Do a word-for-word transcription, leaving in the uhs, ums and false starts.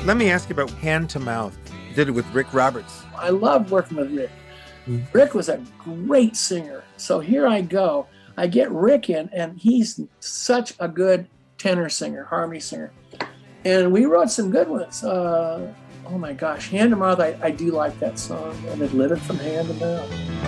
Let me ask you about Hand to Mouth. You did it with Rick Roberts. I love working with Rick. Rick was a great singer. So here I go. I get Rick in, and he's such a good tenor singer, harmony singer. And we wrote some good ones. Uh, oh my gosh, Hand to Mouth, I, I do like that song. And then Living from Hand to Mouth.